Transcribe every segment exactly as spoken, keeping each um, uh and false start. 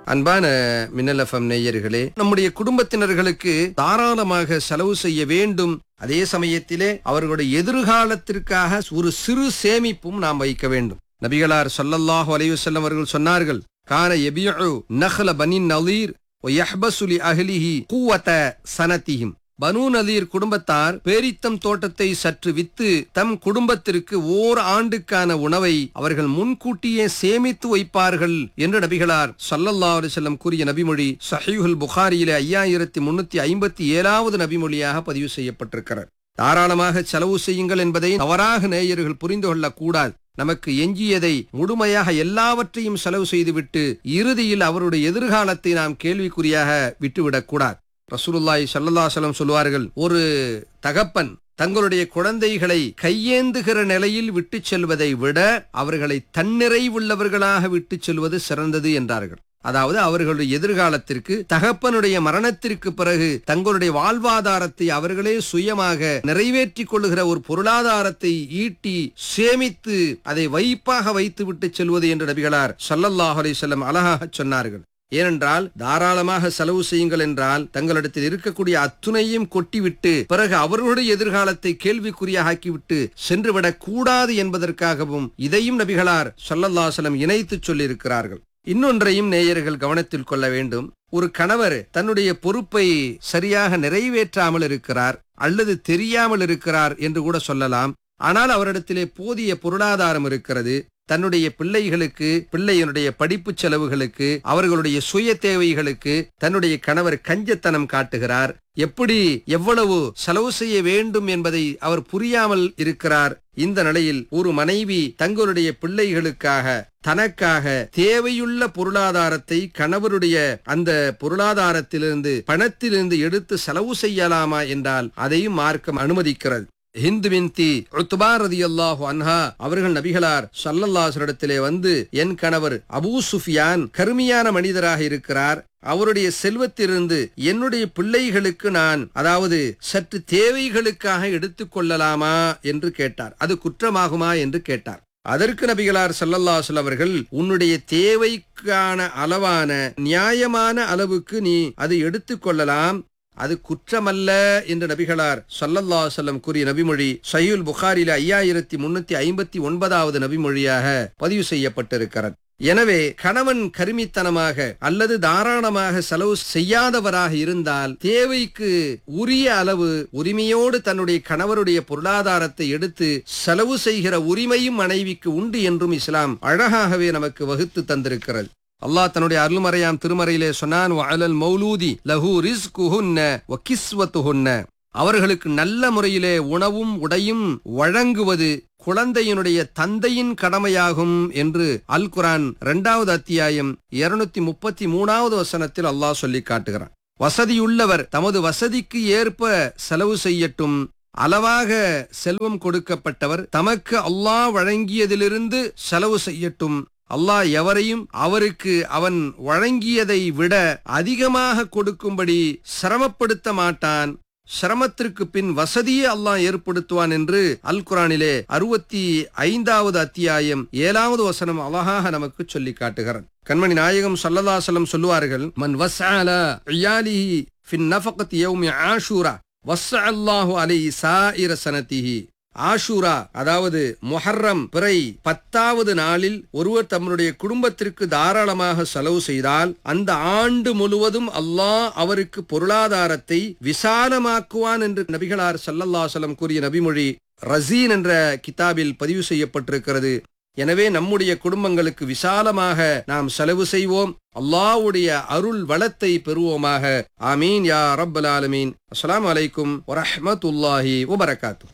அன்பான மின்னல் எஃப்எம் நேயர்களே, நம்முடைய குடும்பத்தினர்களுக்கு தாராளமாக செலவு செய்ய வேண்டும். அதே சமயத்திலே அவர்களுடைய எதிர்காலத்திற்காக ஒரு சிறு சேமிப்பும் நாம் வைக்க வேண்டும். நபிகளார் ஸல்லல்லாஹு அலைஹி வஸல்லம் அவர்கள் சொன்னார்கள், கான யபிஉ நஹ்ல பனி நலீர் வ யஹ்பசு லி அஹ்லிஹி குவத சனதிஹிம். பனு நலீர் குடும்பத்தார் பேரித்தம் தோட்டத்தை சற்று வித்து தம் குடும்பத்திற்கு ஓர் ஆண்டுக்கான உணவை அவர்கள் முன்கூட்டியே சேமித்து வைப்பார்கள் என்று நபிகளார் ஸல்லல்லாஹு அலைஹி வஸல்லம் கூறிய நபிமொழி ஸஹீஹுல் புகாரியிலே ஐயாயிரத்தி முன்னூத்தி ஐம்பத்தி ஏழாவது நபிமொழியாக பதிவு செய்யப்பட்டிருக்கிறது. தாராளமாக செலவு செய்யுங்கள் என்பதை தவறாக நேயர்கள் புரிந்து கொள்ளக்கூடாது. நமக்கு எஞ்சியதை முழுமையாக எல்லாவற்றையும் செலவு செய்துவிட்டு இறுதியில் அவருடைய எதிர்காலத்தை நாம் கேள்விக்குறியாக விட்டுவிடக் கூடாது. ரசூலுல்லாஹி ஸல்லல்லாஹு அலைஹி வஸல்லம் சொல்வார்கள், ஒரு தகப்பன் தங்களுடைய குழந்தைகளை கையேந்துகிற நிலையில் விட்டு செல்வதை விட அவர்களை தன்னிறைவுள்ளவர்களாக விட்டு செல்வது சிறந்தது என்றார்கள். அதாவது அவர்களுடைய எதிர்காலத்திற்கு தகப்பனுடைய மரணத்திற்கு பிறகு தங்களுடைய வாழ்வாதாரத்தை அவர்களே சுயமாக நிறைவேற்றிக் கொள்ளுகிற ஒரு பொருளாதாரத்தை ஈட்டி சேமித்து அதை வைப்பாக வைத்து விட்டு செல்வது என்று நபிகளார் ஸல்லல்லாஹு அலைஹி வஸல்லம் அழகாக சொன்னார்கள். ஏனென்றால் தாராளமாக செலவு செய்யுங்கள் என்றால் தங்களிடத்தில் இருக்கக்கூடிய அத்துணையும் கொட்டிவிட்டு பிறகு அவர்களுடைய எதிர்காலத்தை கேள்விக்குறியாக்கிவிட்டு சென்றுவிடக் கூடாது என்பதற்காகவும் இதையும் நபிகளார் ஸல்லல்லாஹு அலைஹி வஸல்லம் இணைத்து சொல்லி இருக்கிறார்கள். இன்னொன்றையும் நேயர்கள் கவனத்தில் கொள்ள வேண்டும். ஒரு கணவர் தன்னுடைய பொறுப்பை சரியாக நிறைவேற்றாமல் இருக்கிறார் அல்லது தெரியாமல் இருக்கிறார் என்று கூட சொல்லலாம். ஆனால் அவரிடத்திலே போதிய பொருளாதாரம் இருக்கிறது. தன்னுடைய பிள்ளைகளுக்கு, பிள்ளையினுடைய படிப்பு செலவுகளுக்கு, அவர்களுடைய சுய தேவைகளுக்கு தன்னுடைய கணவர் கஞ்சத்தனம் காட்டுகிறார். எப்படி எவ்வளவு செலவு செய்ய வேண்டும் என்பதை அவர் புரியாமல் இருக்கிறார். இந்த நிலையில் ஒரு மனைவி தங்களுடைய பிள்ளைகளுக்காக தனக்காக தேவையுள்ள பொருளாதாரத்தை கணவருடைய அந்த பொருளாதாரத்திலிருந்து பணத்திலிருந்து எடுத்து செலவு செய்யலாமா என்றால் அதையும் மார்க்கம் அனுமதிக்கிறது. ஹிந்து பின்தி உத்பா ரலியல்லாஹு அன்ஹா அவர்கள் நபிகளார் ஸல்லல்லாஹு அலைஹி வஸல்லம் வந்து, என் கணவர் அபூ சுஃபியான் கருமையான மனிதராக இருக்கிறார். அவருடைய செல்வத்திலிருந்து என்னுடைய பிள்ளைகளுக்கு நான் அதாவது சற்று தேவைகளுக்காக எடுத்துக் கொள்ளலாமா என்று கேட்டார். அது குற்றமாகுமா என்று கேட்டார். அதற்கு நபிகளார் ஸல்லல்லாஹு அலைஹி வஸல்லம் அவர்கள், உன்னுடைய தேவைக்கான அளவான நியாயமான அளவுக்கு நீ அதை எடுத்துக் கொள்ளலாம், அது குற்றமல்ல என்று நபிகளார் ஸல்லல்லாஹு அலைஹி வஸல்லம் கூறிய நபிமொழி ஸஹீஹுல் புகாரியிலே ஐயாயிரத்தி முன்னூத்தி ஐம்பத்தி ஒன்பதாவது நபிமொழியாக பதிவு செய்யப்பட்டிருக்கிறது. எனவே கணவன் கருமித்தனமாக அல்லது தாராளமாக செலவு செய்யாதவராக இருந்தால் தேவைக்கு உரிய அளவு உரிமையோடு தன்னுடைய கணவருடைய பொருளாதாரத்தை எடுத்து செலவு செய்கிற உரிமையும் மனைவிக்கு உண்டு என்றும் இஸ்லாம் அழகாகவே நமக்கு வகுத்து தந்திருக்கிறது. அல்லாஹ் தன்னுடைய அருள்மறையாம் திருமறையிலே சொன்னான், வஅலல் மௌலூதி லஹு ரிஸ்குஹுன்ன வ கிஸ்வத்துஹுன்ன. அவர்களுக்கு நல்ல முறையிலே உணவும் உடையும் வழங்குவது குழந்தையினுடைய தந்தையின் கடமையாகும் என்று அல் குர்ஆன் இரண்டாவது அத்தியாயம் இருநூத்தி முப்பத்தி மூணாவது வசனத்தில் அல்லாஹ் சொல்லி காட்டுகிறான். வசதியுள்ளவர் தமது வசதிக்கு ஏற்ப செலவு செய்யட்டும். அளவாக செல்வம் கொடுக்கப்பட்டவர் தமக்கு அல்லாஹ் வழங்கியதிலிருந்து செலவு செய்யட்டும். அல்லாஹ் எவரையும் அவருக்கு அவன் வழங்கியதை விட அதிகமாக கொடுக்கும்படி சிரமப்படுத்த மாட்டான். சிரமத்திற்கு பின் வசதியை அல்லாஹ் ஏற்படுத்துவான் என்று அல் குர்ஆனிலே அறுபத்தி ஐந்தாவது அத்தியாயம் ஏழாவது வசனம் அழகாக நமக்கு சொல்லி காட்டுகிறார். கண்மணி நாயகம் ஸல்லல்லாஹு அலைஹி வஸல்லம் சொல்லுவார்கள், மன் வஸ்அல இயாலிஹி ஃபின் நஃபகத்தி யௌமி ஆஷூரா வஸ்அல்லாஹு அலைஹி சாயிர சனதிஹி. ஆஷூரா அதாவது முஹர்ரம் பிறை பத்தாவது நாளில் ஒருவர் தம்முடைய குடும்பத்திற்கு தாராளமாக செலவு செய்தால் அந்த ஆண்டு முழுவதும் அல்லாஹ் அவருக்கு பொருளாதாரத்தை விசாலமாக்குவான் என்று நபிகளார் ஸல்லல்லாஹு அலைஹி வஸல்லம் கூறிய நபிமொழி ரஸீன் என்ற கிதாபில் பதிவு செய்யப்பட்டிருக்கிறது. எனவே நம்முடைய குடும்பங்களுக்கு விசாலமாக நாம் செலவு செய்வோம். அல்லாஹ்வுடைய அருள் வளத்தை பெறுவோமாக. ஆமீன் யா ரப்பல் ஆலமீன். அஸ்ஸலாமு அலைக்கும் வ ரஹ்மத்துல்லாஹி வ பரகாத்துஹு.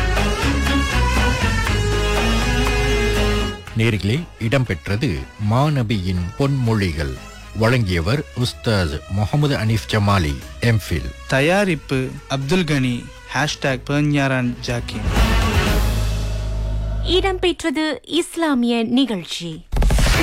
நேரிலே இடம்பெற்றது மாநபியின் பொன்மொழிகள். வழங்கியவர் உஸ்தாஸ் முகமது அனீஃப் ஜமாலி, எம்ஃபில். தயாரிப்பு அப்துல் கனி. ஹேஷ்டாக் பெர்ஞாரான் ஜாக்கின். இடம்பெற்றது இஸ்லாமிய நிகழ்ச்சி.